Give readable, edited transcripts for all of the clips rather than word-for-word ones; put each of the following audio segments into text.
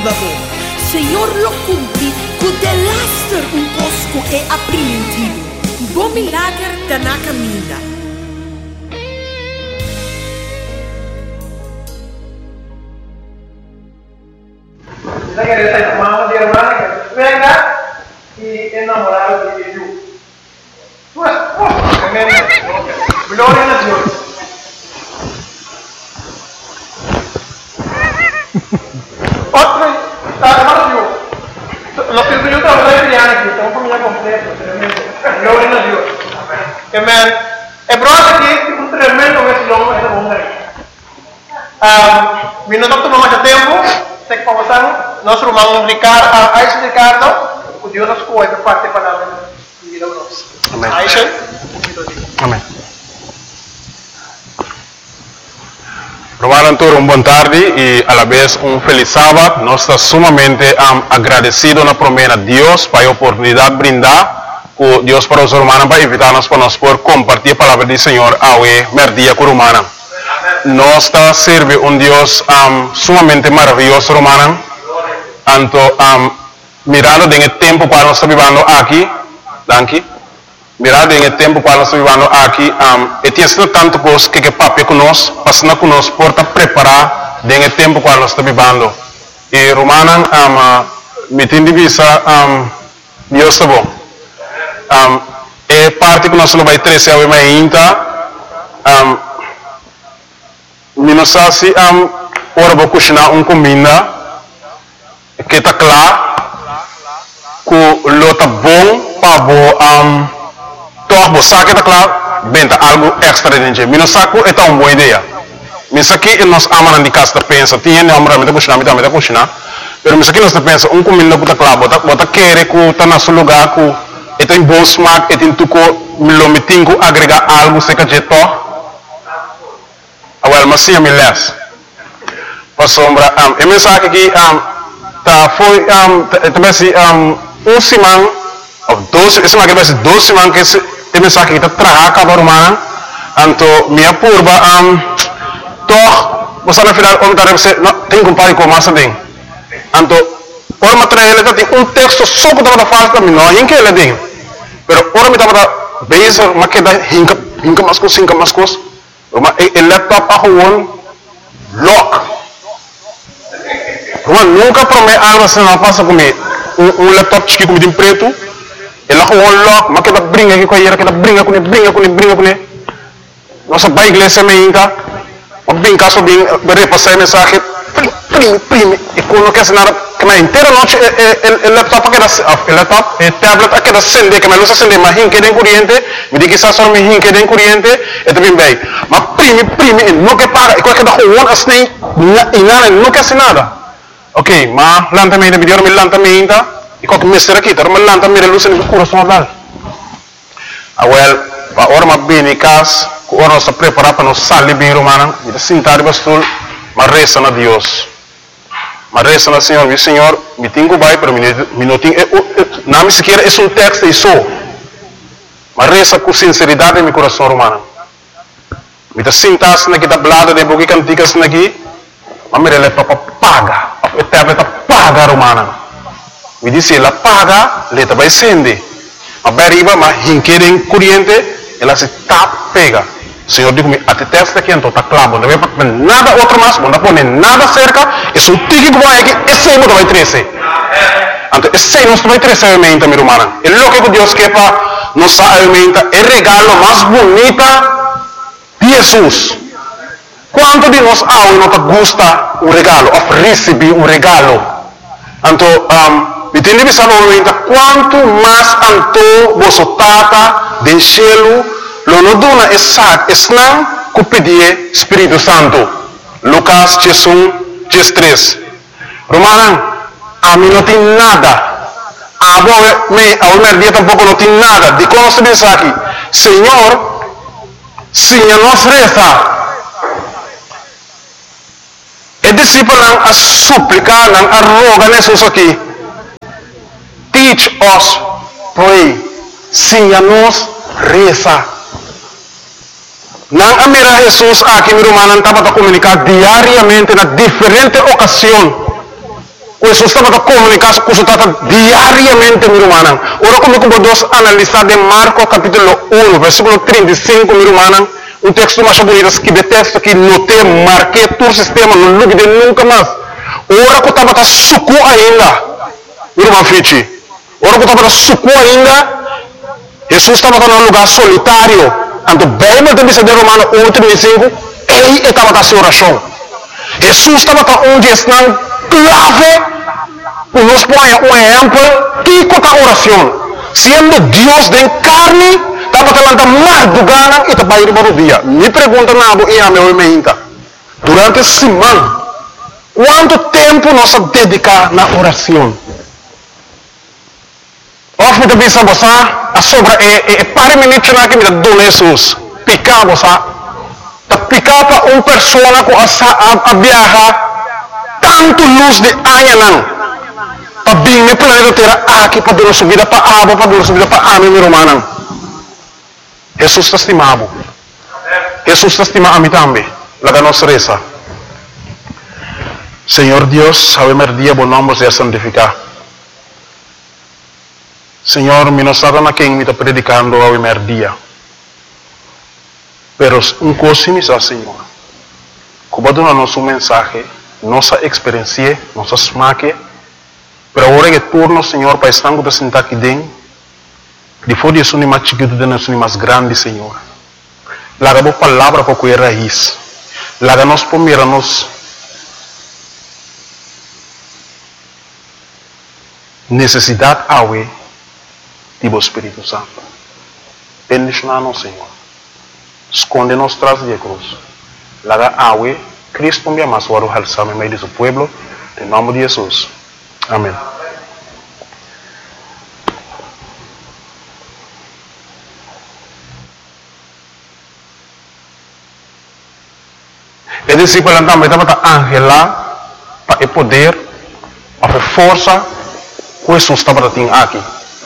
Senhor lo cumpri, cu de laster un posco e aprimentivo. Bom milagre da na caminha. Kita queria sair com uma de irmã que venga e enamorar de Jesus. Glória a Deus. Outro, tá maravilhoso. Nós temos um trabalho aqui, então família completa, tremendo. Glória a Deus. Amém. É brother aqui, um tremendo esse nome é bom aí. Vindo não tomar mais tempo, sei que passar, nosso irmão Ricardo, Aisha Ricardo, o Deus nos coe para parte palavra de vida nossa. Amém. Aisha. Amém. Romanos, boa tarde e a la vez feliz sábado. Nós estamos sumamente agradecidos na promessa de Deus para a oportunidade brindar com Deus para os romanos para invitar-nos para nós poder compartilhar a palavra do Senhor ao merdia com romana. Nós estamos servindo Deus sumamente maravilhoso romana. Anto mirando em tempo para nós vivendo aqui, danke. Mirando em tempo para nós vivendo aqui, e tem sido tanto coisa que papai conosco, passando conosco, por preparar em tempo para nós vivendo. E romana, me tem de vista, Deus é bom. E parte que nós não vai trazer ao ainda, não sei se ora vou cozinhar comida que está claro, que lo tá bom para toch você está claro, benta algo extra dentro. Não saco é uma boa ideia. Mas aqui nós amamos de casa pensa, tinha não realmente cozinhar, me cozinhar. Mas aqui nós pensa comida que está claro, bota querer que está na seu lugar, que tem bom smaak, tem tudo lo metinho agregar algo se que jeito. Awal masih me les. Pasombra e mensagem aqui tá foi também semana ou 12, esse aqui vai ser 12 semanas que esse mensagem que está trabalhando cada romana. Anto minha purba toch você na final onde você tem que comparar com massa tem. Anto por material ele tem texto só para dar fácil também não em que ele tem. Pero ora me tava base mas que dá hinka mascos el laptop a gewoon lock. Gewoon nunca promete algo assim não passa comigo. Laptop chique como de preto. Ele a gewoon lock, mas que dá brinca aqui com ele, que dá brinca com ele. Nossa pai igreja me inca. Mas bem caso bem repassar mensagem. Prime. E quando quer nada que na inteira noite el laptop que dá laptop tablet que dá acender que me luz acender mas hinque de corrente me diz que só me hinque de corrente é também bem mas prime não que paga e qualquer da gewoon assim e nada não quer nada ok mas lentamente me deu lentamente e qualquer mestre aqui tá mas lentamente luz no coração dal awel va ora ma bem cas ora se preparar para nós sair bem romana e sentar bastul mas reza na Deus. Mas reza na Senhor, meu Senhor, me tenho vai para minutinho, não me sequer é um texto isso. Mas reza com sinceridade em meu coração romano. Me dá sintas na que dá blada de boca cantigas na que, mas me rele para paga, a paga romana. Me disse ela paga, ela vai sende. Mas beriba, mas hinquerem corrente, ela se pega. Senhor digo-me, até testa aqui então está claro, não vai nada outro mais, não põe nada cerca, é só tique que vai aqui, esse aí não vai trazer. Então, esse aí não vai trazer a alimenta, meu irmão. É o que Deus quer para nos alimenta, é o regalo mais bonito de Jesus. Quanto de nós não gosta o regalo, ou receber um regalo? Então, me tem de pensar no momento, quanto mais anto você tata do cielo, lo no duna esat esnang ku pedir Espírito Santo. Lucas 3. Romanan, a mim não tem nada. A mulher dia tampouco não tem nada. De como se diz aqui, Senhor, se nos resta, e discípulo a suplicar, a rogar Jesus aqui. Teach us, pray, se nos resta. Nang amira Jesus aqui, meu irmão, estava a comunicar diariamente na diferente ocasião. Jesus estava a comunicar com o Tata diariamente, meu irmão. Ora, como podemos analisar de Marcos capítulo 1, versículo 35, meu irmão, um texto mais bonito que detesto, que notei, marquei todo o sistema, não lugue de nunca mais. Ora, que estava a suco ainda, meu irmão Fichi. Ora, que estava a suco ainda, Jesus estava num lugar solitário. Então, bem, mas também se de Romano 1, 35, ele estava a sua oração. Jesus estava onde está clave, nos põe um exemplo, que é a oração. Sendo Deus de carne, estava falando mais do gana e estava indo para o dia. Me pergunta nada e a meu irmão, durante a semana, quanto tempo nós dedicamos na oração? Of me também sabe a sobra para minutos na que me dá Jesus, picar você, tá picar para uma pessoa que a viajar tanto luz de anha não, para bem me planeta terá aqui para dar subida para água, para dar subida para água meu irmão. Jesus está estimado, Jesus está estimado a mim também, lá nossa reza. Senhor Deus, a meu dia bom nome seja santificado. Senhor, me não sabe na quem me está predicando ao meu dia. Pero coisa me diz, Senhor, como dá nosso mensagem, nossa experiência, nossa smaque, pero agora que turno, Senhor, para estar com sentar aqui dentro, depois de isso, mais chiquito, de nós, mais grande, Senhor. Laga a palavra para que raiz. Laga nós primeiro, nós necessidade awe do Espírito Santo. Bendicionar-nos, Senhor. Esconde-nos tras de cruz. Laga awe, Cristo me ama, suaro halsame em meio do seu pueblo, em nome de Jesus. Amém. E discípulo também estava angela para o poder, a força que Jesus estava tendo aqui.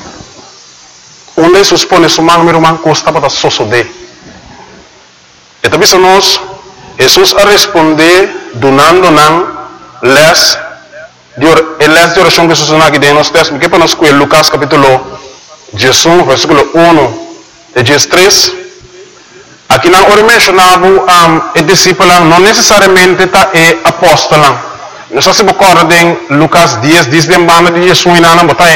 Onde Jesus põe sua mão, meu irmão, que estava a sosode. E também nós, Jesus a responder, donando les de oração que Jesus aqui dentro nos textos, que para nós com Lucas capítulo 18, versículo 1 de 13. Aqui não ora mencionava o discípulo, não necessariamente está apóstolo. Nós se recorda em Lucas 10, diz de banda de Jesus não botar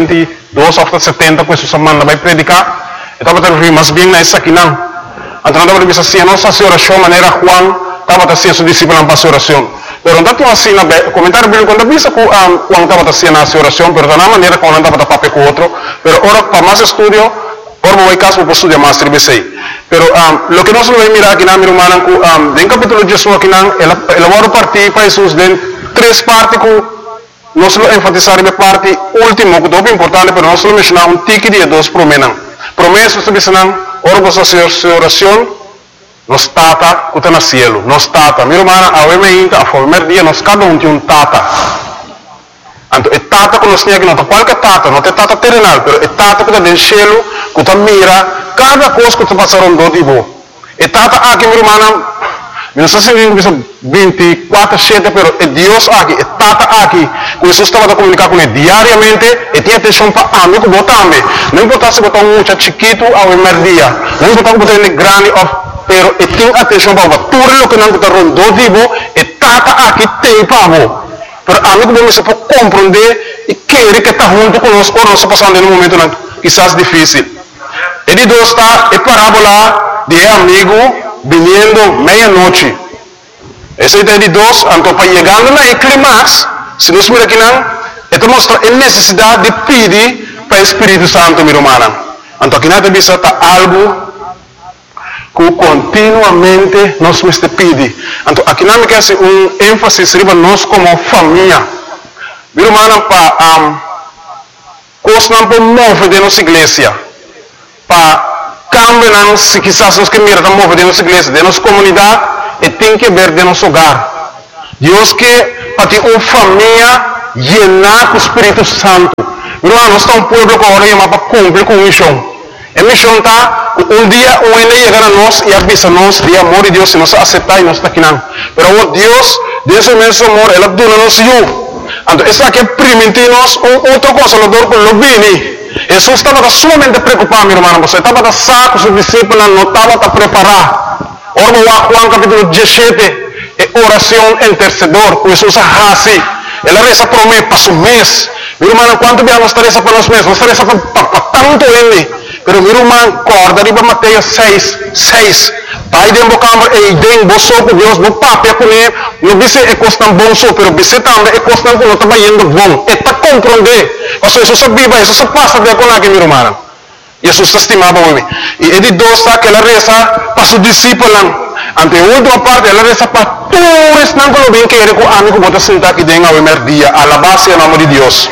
72 ou 70 que Jesus manda vai predicar. Então vai ter mas bem nessa aqui não. Então não vai assim a nossa oração maneira Juan estava assim seu discípulo para sua oração. Pero não está assim na comentário bíblico quando visa que Juan estava assim na sua oração, pero na maneira como não estava papel com outro. Pero ora para mais estudio, ora vai caso para estudar mais tribesei. Pero lo que nós vamos mirar aqui na minha irmã, em capítulo de Jesus aqui não, ela vai partir para Jesus de três partes que nós vamos enfatizar na parte última, que é muito importante, mas nós vamos mencionar um tique de dois promessas. Promessas que dizem, ora você a sua oração, nos tata que está no cielo, nos tata. Minha irmã, a primeiro dia, nós cada um tem um tata. Então, é tata que nós temos aqui, não é qualquer tata, não é tata terrenal, mas é tata que está no cielo, que está mira cada coisa que está passando do tipo. É tata aqui, minha irmã, não sei se é 24/7, mas é Deus aqui, é tata aqui, que Jesus estava a comunicar com ele diariamente, e tinha atenção para mim, que botar também. Não importa se botar um muito chiquito ao primeiro dia, não importa se botar ele grande, pero e tinha atenção para tudo o que não está rondando, tipo, e tata aqui tem para você. Pero a mim que você pode compreender e querer que está junto conosco, ou nós passando em um momento quizás difícil. Ele está a parábola de amigo vindo meia-noite. Essa ideia de dois, então para chegando na clímax, se nós miramos aqui não, ele mostra a necessidade de pedir para o Espírito Santo, meu irmão. Então aqui não tem está algo que continuamente nós temos que pedir. Então aqui não quer ser ênfase para nós como família. Meu irmão, para coisa não pode mover de nossa igreja, para cambiar, se quizás nós que mira mover de nossa igreja, de nossa comunidade, e tem que ver de nosso hogar. Deus que para ter uma família llena com o Espírito Santo. Meu irmão, nós estamos um povo que agora para cumprir com a missão. A missão está, um dia o ele chegar a nós e avisa-nos de amor de Deus, se nós aceitar e nós está aqui não. Mas Deus, Deus é imenso amor, Ele dá-nos eu. Anto, essa que primitinos outro consolador con lo vini. Jesus estava solamente preocupado, meu irmão, você estava a saco, seus discípulos não estavam a preparar. Ora, Juan capítulo 17, oração intercedor, Jesus assim, ela reza por mim, para o mês. Meu irmão, quanto bem nós reza para os meses? Nós reza para tanto ele. Pero meu irmão, corda, riba Mateus 6. Pai de embocambre e idem boso por Deus, no papel com ele, no bise é costam bom so, pero bise também é costam com nota indo bom. É para compreender. Porque Jesus viva, Jesus passa de com aqui, meu irmão. Jesus estimava o homem. E ele dosa que ela reza para os discípulos. Ante a última parte, ela reza para todos não que bem que ele com amigo bota sentar aqui dentro ao primeiro dia, a la base em nome de Deus.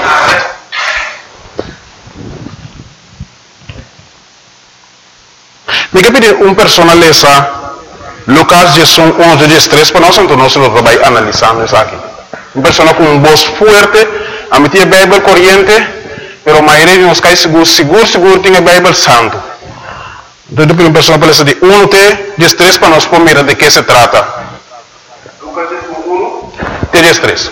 Me pedir uma personaleza Lucas 11:3 para nós, então nós vamos analisando isso aqui. Uma pessoa com uma voz forte, a minha Bíblia corrente, pero a maioria de nós cai seguro tem a Bíblia santo. Então, uma pessoa para de 1:3 para nós poder de que se trata. Lucas 1:3.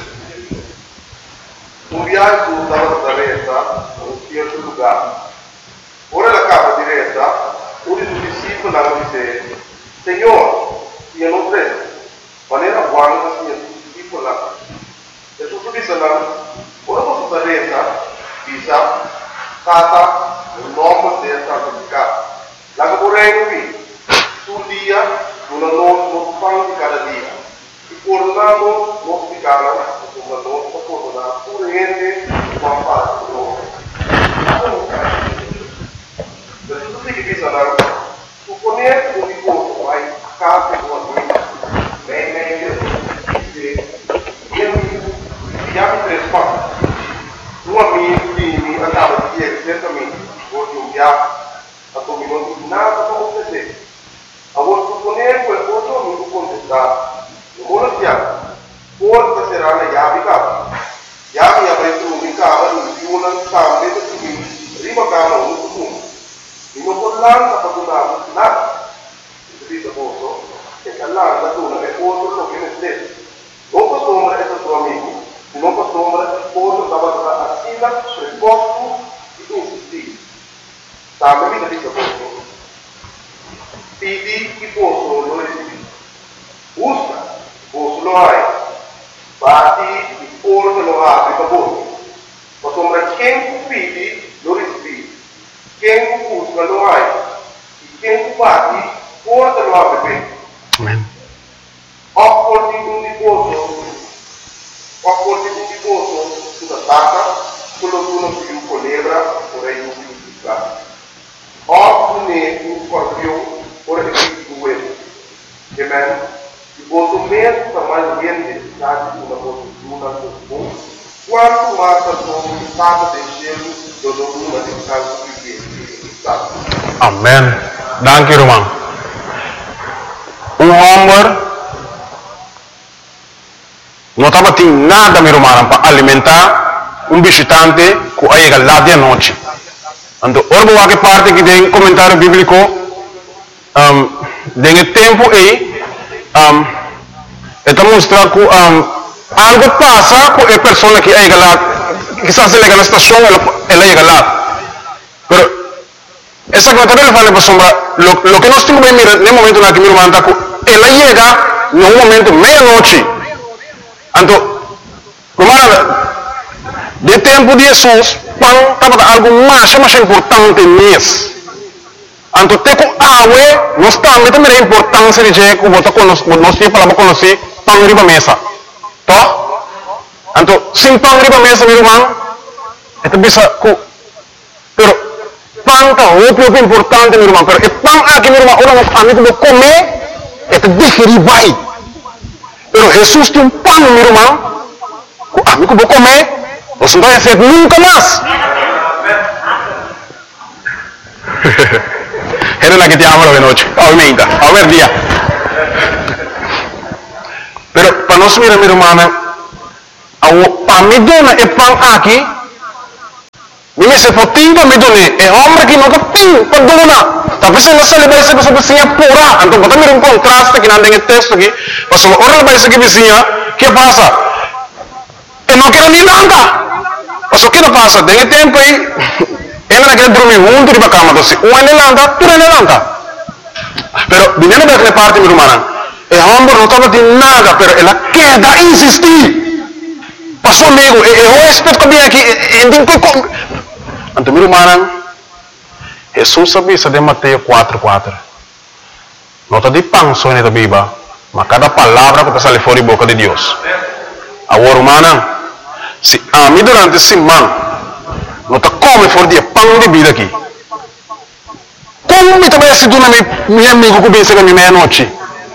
Viaggio dalla Nazareta a un certo lugar. Ora la capa diretta, uno dei suoi discepoli dice: Signore, io non credo, ma era buono che sia discepolo. E su disse: ora posso Nazareta, dice, stata un uomo del santificato. La che vorrei qui, sul dia, una non fanno di cada dia. E coronando non si cala, come non si corona, pure niente, ma fa loro. Per tutti che bisogna, supponere un riposo, vai a casa di una vita, meglio, chiami 3 spazio. Un amico di andava di ieri, certamente, oggi un viaggio, a come non dico nada come se. A voi supponere quel cosa non lo contestato. Non lo siamo, forse sarà una chiave cava. Chiave avrete un cava, di una scambio, prima cava un comune. In un collante ha fatto nada. Capito posto? Che all'anno una è oltre lo che ne stesso. Non posso è il tuo amico, non posso oltre stava a Sina, sul posto e insistì. Sta mi capito posto. Pidi che posso lo esibì. Usa. Bos lo hai, bati di forma lo apri per voi. Ma sembra quem pidi lo rispi, quem busca lo hai, e quem bati forse lo apre bene. Amen. Accordi un diposo sulla stata, quello di uno più colebra, vorrei un più piccato. Oppure un scorpione, vorrei più uovo. Amen. Quanto menos tamanho grande está de uma postura comum, quanto mais a sua estado de gelo do domínio de casa que está. Amen. Dank u, Roman. Homem não estava tendo nada, meu irmão, para alimentar visitante que chega lá de noite. Então, ora, que parte que tem comentário bíblico, tem tempo aí, esta mostra que algo passa com a pessoa que chega lá, quizás ele chega na estação, ela chega lá. Pero essa comentário fala para sombra, lo que nós temos que mirar no momento na que meu irmão está, ela chega no momento meia-noite. Então, de tempo de Jesus, quando estava algo mais importante mesmo. Então, tem que água, nós também a importância de que nós temos para conhecer pão riba mesa. Tá? Então, sem pão riba mesa, meu irmão, é bisa que, pero pão é muito importante, meu irmão. Pero o pão aqui, meu irmão, orang amigo vou comer, é digerir vai. Pero Jesus tem pão, meu irmão, o amigo vou comer, você não vai ser nunca mais. Era la que te amo de noche, obviamente, a ver día. Pero para nós mirar, minha irmã, para me donar o pão aqui, me se potinho me donar, é homem que nunca tem para donar. Talvez ela se leva essa pessoa vizinha pura. Então, quando mira contraste que não tem texto aqui, mas ora vai ser que vizinha, que passa? e não quero nem lanca. Mas o que não passa? Tem tempo aí, ela não quer dormir junto de cama, então um é lanca, tu é lanca. Pero, dinheiro daquela parte, meu irmão, e a homem não estava de nada, pero ela quer insistir. Passou amigo, eu respeito que vem aqui, então, meu irmão, Jesus sabia de Mateus 4:4. Não está de pão só na Bíblia, mas cada palavra que está saindo fora da boca de Deus. Agora, irmã, se a mim durante esse ano, não está comendo fora de pão de vida aqui. Como me também se dona meu amigo que vem ser meia-noite?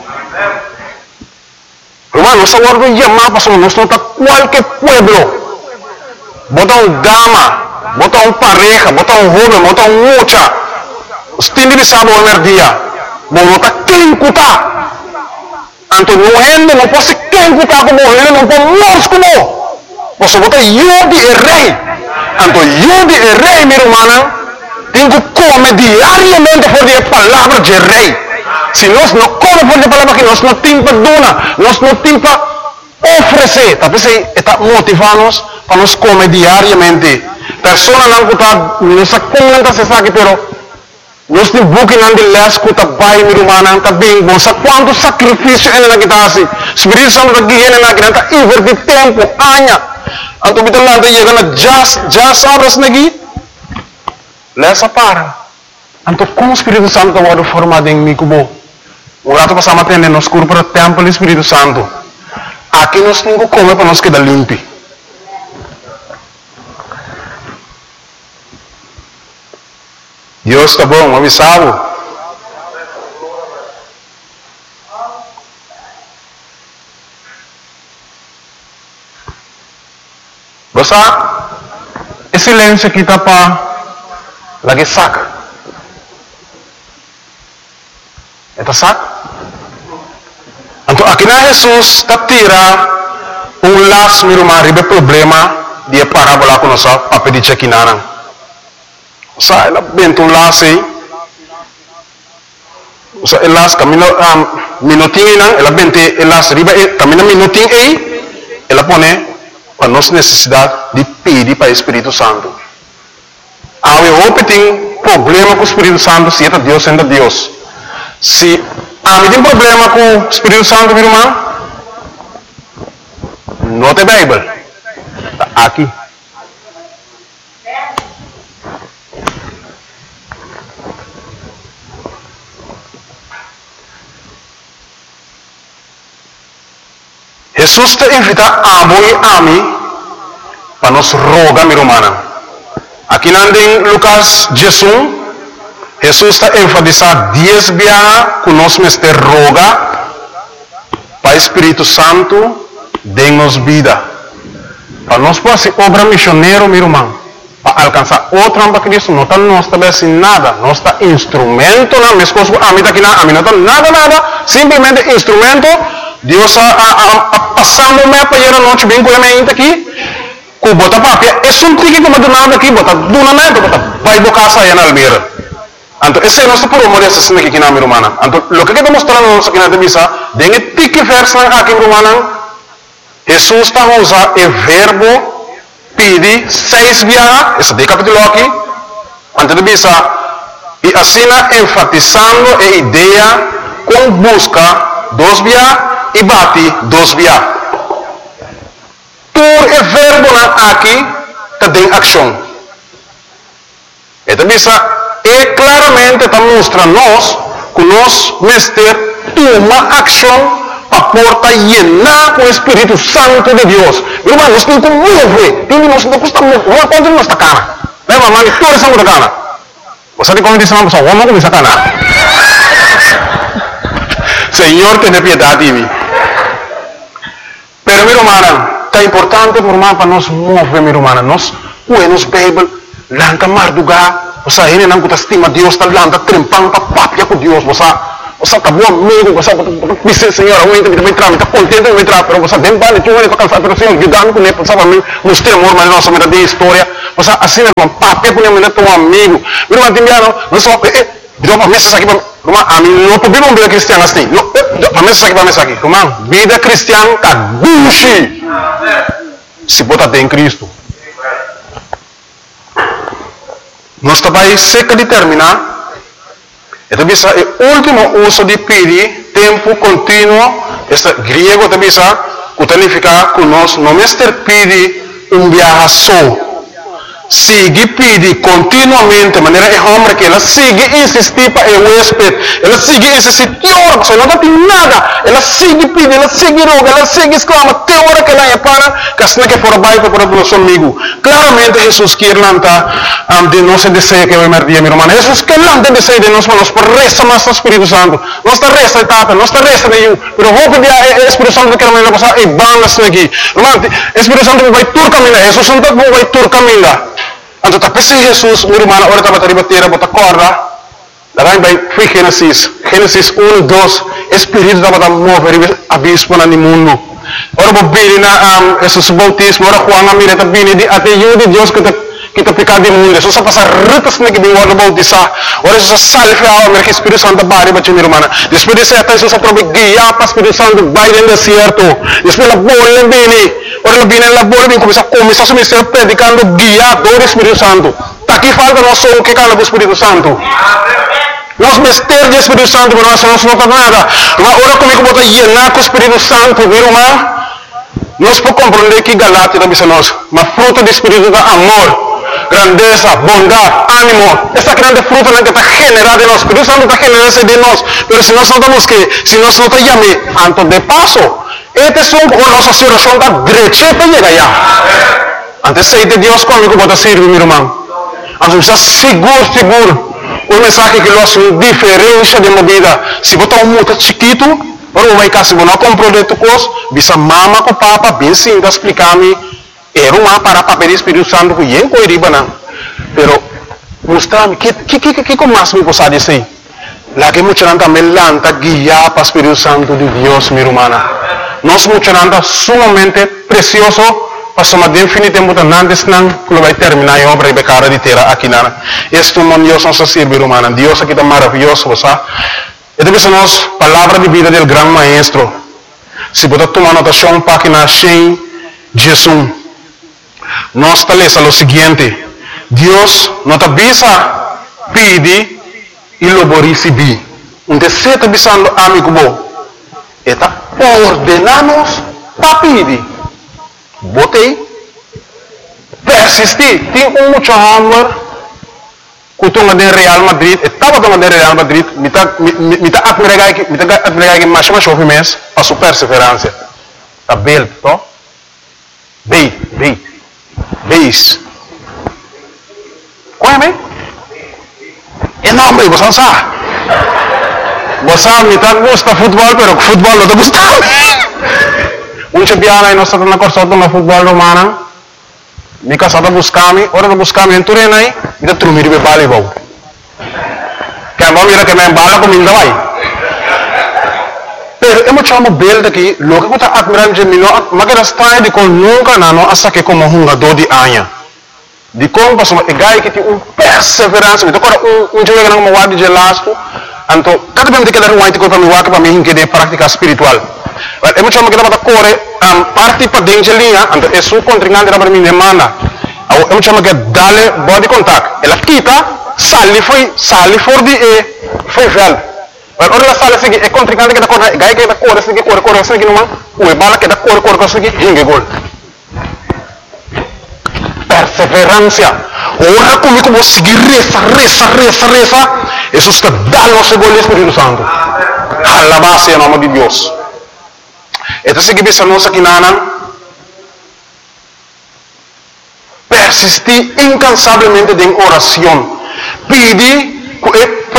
Irmão, nós agora vamos chamar para nós não está qualquer pueblo. Bota gama, bota pareja, bota jovem, bota mocha. Os tinhos de sábado no dia. Bom, não está quem cutar. Então, não pode quem cutar como ele, não pode nós como. Você bota eu de rei. Então, eu de rei, minha irmã, tenho que comer diariamente por a palavra de rei. Se nós não comemos por a palavra que nós não temos para donar, nós não temos para oferecer. Talvez está motivando-nos para nós comer diariamente. Pessoas não cutar, não sei como se sabe, pero nós temos buque não de les cuta bai meu irmão, está bem bom. Sabe quanto sacrifício ele não está assim? Espírito Santo está guiando na criança, invertir tempo, anha. Então, kita lá chega na just horas lagi, lesa para. Então, como o Espírito Santo está formado em mim, como o rato passamos a nos corpos templo do Espírito Santo. Aqui nós temos que comer para nós quedar limpo. Deus está bom, avisado. Basta, esse silêncio aqui está para lagi saca. Eta saca? Então, aqui na Jesus está tira laço, meu irmão, ribe problema de parábola com nossa papel de chequinara. Sa ela bento laço aí. Sa elas camino minutinho não, ela bente elas ribe camino minutinho aí, ela põe para nossa necessidade de pedir para o Espírito Santo. Eu tem problema com o Espírito Santo, se é Deus, sendo Deus. Se tem problema com o Espírito Santo, meu irmão, não tem Bíblia. Está aqui. Jesus te invita a mim para nos rogar, minha irmã. Aqui em Lucas 16, Jesus está enfatizando 10 vezes que nós mestre roga para o Espírito Santo dê-nos vida. Para nós poder ser obra missioneiro, meu irmão, para alcançar outra para Cristo, não está nós também sem nada, nós está instrumento, não, minhas coisas, a mim não está nada, simplesmente instrumento. Deus passando me para ir a noite bem com a minha aqui, com bota papia, é só um tique como do nada aqui, bota do nada, bota vai bocar sair na almeira. Então esse é nosso problema dessa cena aqui na minha irmã. Então o que estamos mostrando nós aqui na missa, dengue tique verso aqui minha irmã, Jesus está usando o verbo pedir 6 vezes, esse de capítulo aqui, antes de missa, e assim enfatizando a ideia com busca 2 vezes e bate 2 vezes. Por o verbo aqui tem ação. Então, é claramente está mostrando nós que nós mestre toma ação para porta llenar com o Espírito Santo de Deus. Meu irmão, nós temos que mover. Nós não costamos mover. Quanto nós está cara? Lembra, mano, toda essa muda cara. Você tem como dizer uma pessoa, vamos começar a cara. Senhor, tenha piedade de mim. Pero, meu irmão, está importante, meu irmão, para nós mover, meu irmão. Nós, nos Bíblia, lanca mardugar, você ainda não estima Deus, está lanca trempando, está papia com Deus, você está bom amigo, você diz, Senhor, eu ainda me entrar, está contente de me entrar, pero você tem vale, tu vai cansar, pero Senhor, ajudando com ele, sabe, nos temor, mas nossa vida de história, você assim, meu irmão, papia com ele, teu amigo, meu irmão, tem nós só, deu uma mesa aqui para irmão, a mim não podemos uma vida cristiana assim. Para mesa aqui, irmão. Vida cristiana está gushi. se bota em Cristo. Nós também seca de terminar. Então, o último uso de pedir, tempo contínuo, este grego também significa que nós não pedir viaje só. Sigue pedir continuamente, de maneira que homem que ela sigue insistir para o huésped, ela sigue insistir, teórico, não tem nada, ela sigue pedir, ela sigue roga, ela sigue exclama, teórico que ela é para, que assim que for baixo para o nosso amigo. Claramente Jesus quer lançar de nosso desejo que vai merdir, meu irmão. Jesus quer lançar desejo de nós, mas por resta mais o Espírito Santo. Nós está resta etapa, nós está resta de eu, pero vou pedir o Espírito Santo que ela vai passar e bang assim aqui. Irmão, o Espírito Santo vai tur caminhar, Jesus Santo vai tur caminhar. Então, tapi si Jesus, meu irmão, ora estava a bater, bota corda. Daí vai Gênesis 1, 2, Espírito estava a mover abismo no mundo. Ora vou vir na Jesus bautismo, ora Juan a mira também de até de Deus que te pecado do mundo. Jesus passa ritas na que de ora bautizar. Ora Jesus salve a alma que Espírito Santo bari para meu irmão. Depois de ser até Jesus prove guia para Espírito Santo vai no deserto. Depois la bola bene. Ora viene la bola bene começa a se ministrar predicando guiado do Espírito Santo. Aqui falta nós só que cala do Espírito Santo. Nós mistérios do Espírito Santo, mas nós não faz nada. Ora comigo bota llenar com o Espírito Santo, meu irmão. Nós podemos compreender que Galatia também nós, mas fruto do Espírito é amor, grandeza, bondade, ânimo. Essa grande fruta que está generada em nós. O Espírito Santo está generando de nós. Mas se nós não estamos que, se nós não estamos chamando, antes de passo, este é a nossa situação da direita para chegar lá. Antes de Deus comigo bota servir, meu irmão. Antes de estar seguro. O mensagem que nós diferença de movida. Se botar muito chiquito, ora vai cá, se você não compreender tu coisa, bisa mama com papa, bem sim, explicar-me, era uma para papel Espírito Santo que ia coiriba não. Pero mostrar-me que mais me possa dizer? Lá que muita gente também lanta guiar para o Espírito Santo de Deus, minha irmã. Nós muita gente sumamente precioso. Pastor definitivamente antes não vai terminar a obra de cara de terra aqui lá. Este mundo Deus nos serve, irmã. Deus aqui está maravilhoso, sabe? E depois nós palavra de vida do grande maestro. Se você tomar anotação página 100, Jesus. Nós está lendo o seguinte: Deus não está bisa pedir e logo receber. Você está bisando amigo bom. Está ordenando para pedir. Botei, persistir. Tem muito amor. Kutunga de Real Madrid, estava tomando de Real Madrid, me tá admirar que mais chove mês, a sua perseverança. Tá belo, tó? Beis. Qual é, mãe? É nome, você não sabe. Você me tá gosta de futebol, pero futebol não tá gostando. Biara, nós estamos na corção do futebol romano. Me casada buscar-me, ora não buscar-me em Turena aí, me dá trumir de bala e vou. Que a mãe que me bala comigo vai. Pero eu me chamo belo daqui, logo que eu estou admirando de mim, mas que está de com nunca não, hasta que como um jogador de anha. De como passou uma gai que tem perseverança, me toca jogo que não me guarda de lasco, então cada vez que eu quero para me guardar para mim que de prática espiritual. Eu me chamo que estava corre parte para dentro linha, então é sua contrincante para mim demanda. Eu me chamo que dale body contact. Ela quita, sali for de foi velho. Ora ela sale assim, é contrincante que está corre, gai que está corre assim que não, o bala que está corre assim que hingue gol. Perseverança. Ora comigo vou seguir reza. Jesus está dando o seu gol Espírito Santo. Alabado em nome de Deus. Então, se que nós aqui persistir incansavelmente em oração, pedir com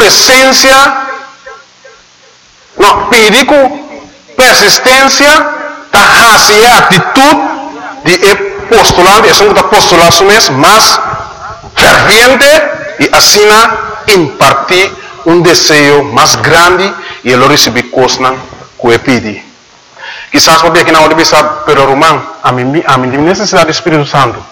persistência, a atitude de postular, isso não está postular mas ferviente e assim impartir desejo mais grande e ele receber coisas que pedir. Quizás porque aqui na hora de pensar, pero Román, a mim tem necessidade do Espírito Santo.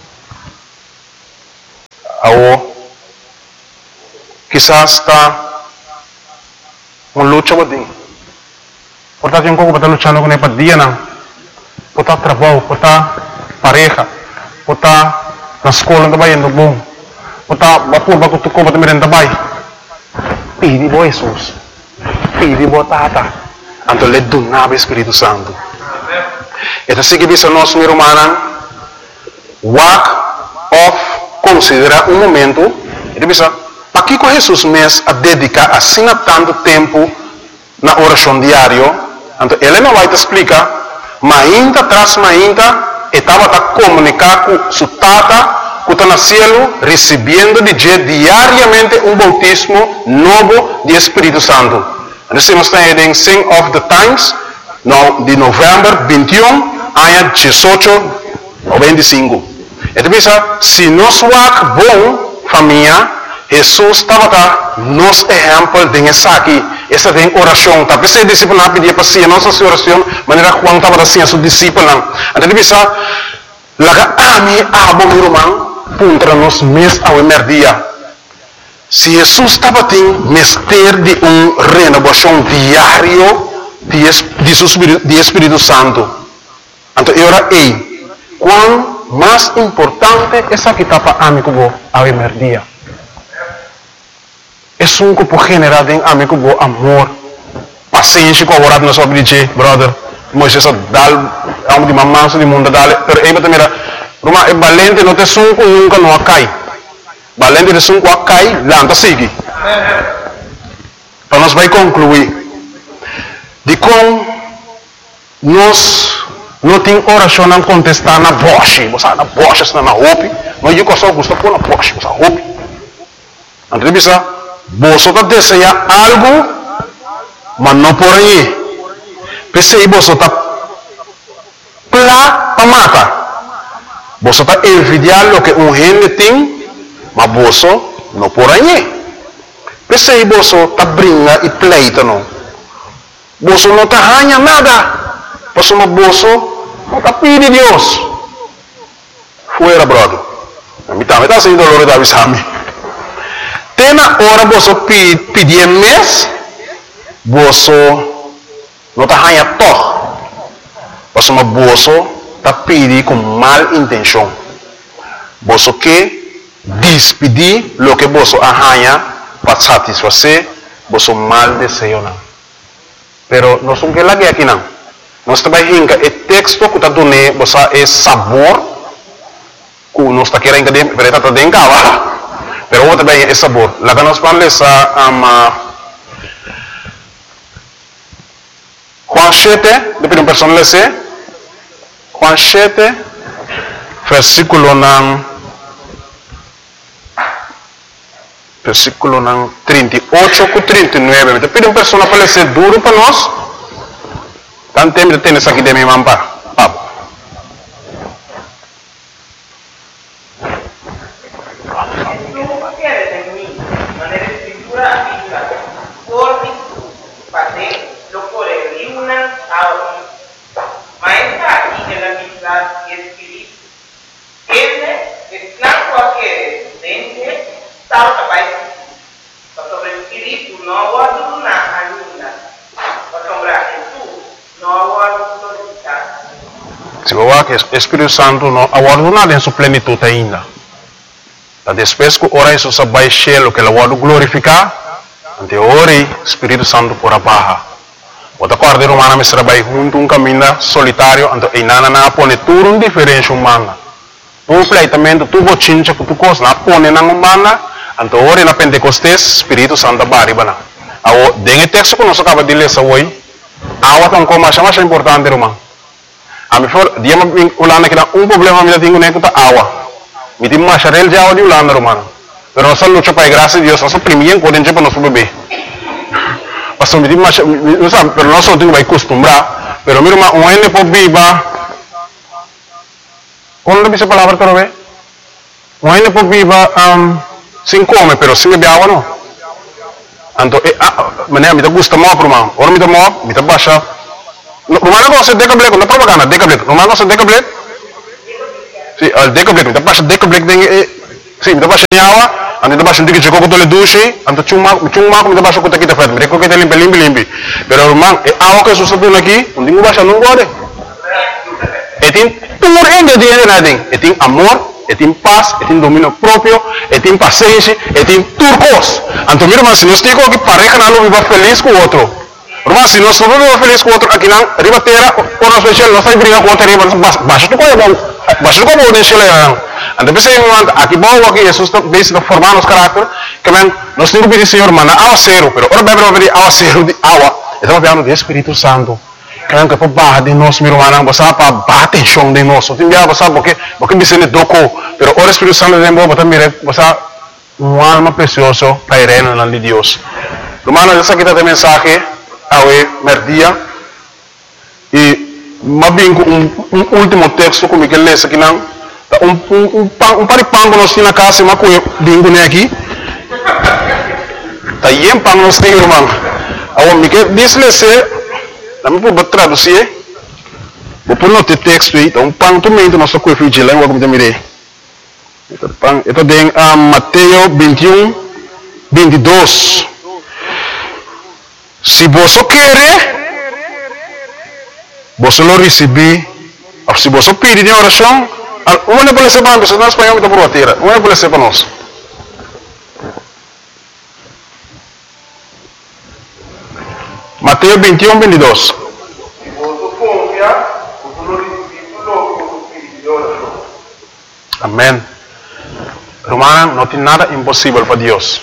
Quizás está uma luta com Deus. Portanto, tem um pouco para estar lutando com ele para dia, não. Para estar trabalho, para estar pareja, ou tá na escola trabalhando bom, ou tá vapor para tu compra também trabalho. Pede bo Jesus, pede bo Tata, então lhe donava o Espírito Santo. Então se que bisa nós meu irmão, walk off, considera momento, ele bisa, para que Jesus mesmo a dedicar assim tanto tempo na oração diária, então ele não vai te explicar, mas ainda tras estava a comunicar com sua Tata, que está no céu, recebendo diariamente bautismo novo de Espírito Santo. Então nós estamos em Sing of the Times, de novembro 21, a 18 ou 25. Então bisa, se nós walk bom, família, Jesus estava nos exemplo de aqui, essa tem oração, tá? Pensei discípulo pedir para si, nossa oração, maneira Juan estava assim a seu discípulo. Então bisa, laga ami abo meu irmão, puntra nos mês ao dia. Se Jesus estava tendo mestre de renovação diário de Espírito Santo, então eu era quão mais importante essa que estava amigo ao dia. É um que por generar em amigo bo amor, paciência com a nós obrigamos, brother. Moisés dal, amo de mamãe de mundo dal, pero aí também Roma é valente não te sunco nunca não cai, valente de sunco a cai, lanta sigue. Para nós vai concluir de como nós não tem oração não contestar na voz, você na voz está na roupa, mas eu só gosto pôr na voz, você roupa. Entrevista você deseja algo, mas não por aí. Pensei você está para matar. Você está envidiando o que gente tem, mas você não por aí. Pensei você está brincando e pleita não. Você não está ganhando nada. Você não está pedindo Deus. Fuera, brother. A mim também está sendo dolor da visão. Na hora você pedir mês, você não está ganhando todo. Você está pedindo com mal intenção. Você quer despedir o que você ganha para satisfazer você mal desejo. Pero não somos que lá aqui não. Nós trabalhamos o texto que está dando você é sabor que nós está querendo que está dentro. Pero outra bem é sabor. Lá que nós vamos ler Juan 7, depois uma pessoa lê Juan 7, versículo 38 com 39. Depois uma pessoa para ler duro para nós. Tanto tempo tem isso aqui de minha mampa. Se você que o Espírito Santo não aguarda nada em sua plenitude ainda. Depois que ora isso se vai cheio que ele aguarda glorificar, ante ora o Espírito Santo por abaixo. Outra coisa humana me trabalha junto caminho solitário, ante e nada pone tudo diferente humana. Tu pleitamento tu bochincha que tu coisa na pone na humana, ante ora na Pentecostes Espírito Santo baribana. Ao dengue texto que nós acaba de ler hoje, a outra coisa mais importante irmão. A mim for dia me ulana que problema me tenho nem que tá água. Me tem mais charel já o de ulana romano. Pero nós luta para graça de Deus, nós primeiro podemos para nosso bebê. Passou me tem mais, não sabe, pero nós não temos que acostumbrar. Pero mira um ene por viva. Quando dice palavra para ver? Um ene por viva sem comer, pero sem beber água não. Então, maneira me gusta mais para mim. Ora me dá baixa. Rumah ko sa Decablek, na propaganda Decablek. Rumah ko sa Decablek. Si al Decablek, tapos sa Decablek ding si tapos nyawa, ando tapos hindi ko tole dushi, ando chuma ko tapos ko kita fat, ko kita limpi. Pero rumah awa ka susunod lagi, hindi mo ba siya nung gode? tem por ingrediente nada. Tem amor, tem paz, tem domínio próprio, tem paciência, tem turcos. Então, meu irmão, se nós temos que pareja não viva feliz com o outro. Irmão, se nós não vivemos feliz com o outro, aqui não, riba terra, ou nós fechamos, nós estamos brigando com o outro, baixa tu coisa bom, baixa tu coisa bom, deixa ele aí. Então, pensei, aqui bom, aqui, Jesus está formando os caráteres, que nós temos que pedir, Senhor, manda água zero, mas agora vamos pedir água zero de água, estamos falando do Espírito Santo. Que para barra de nós, meu irmão, você para bater em chão de nós. Tem dia você porque me sente doco, pero o Espírito Santo de Deus, você uma alma preciosa para ir no nome de Deus. Irmão, essa aqui tem mensagem ao merdia e mais bem um último texto como que lê aqui não, um paripango nós temos na casa, mas com bingo né aqui. Tá aí pang nós tem, irmão. Ao me que diz lê Nami vou traduzir. Vou pôr no texto aí. Então, pang também do nosso curso de língua como também. Então, tem Mateus 21, 22. Se você quer, você lo receber. Se você pedir em oração, uma não pode ser para nós, não espanhol está por a terra. Uma não pode ser para nós. Mateus 21, 22. Amém. Hermano, não tem nada impossível para Deus.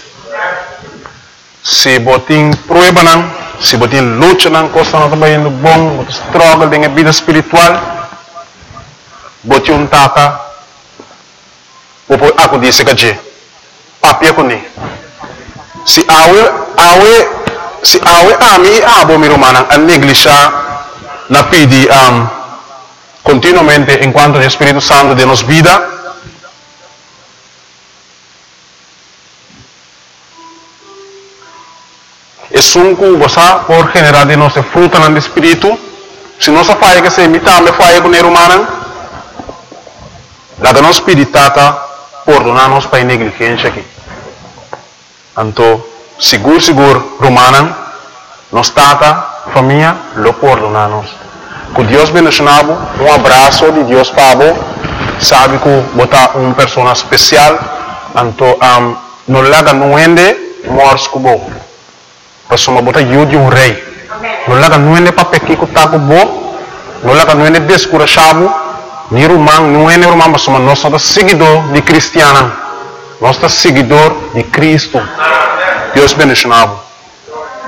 Se você tem prueba, se você tem luta, coisa não está indo bom, você struggle em vida espiritual, você um tata, você aku disse que papia com ele. Se ami abo mi romana a negligenciar na pedi continuamente enquanto o Espírito Santo de nos vida. E sunco você por generar de nossa fruta no Espírito. Se nossa faz que se imita me faz com a romana, lá que nós peditata perdonar-nos para a negligência aqui. Então seguro, romana, nós tata, família, lo perdonamos. Que Deus bendicionado, abraço de Deus para você, sabe que botar uma pessoa especial, então, não laga nuende, morres com você. Pessoa botar de rei. Não laga nuende para pequir com taco você, não laga nuende descurachado, ni romano, nuende romano, mas nós somos seguidor de cristiano, nós somos seguidor de Cristo. Deus bendicionado.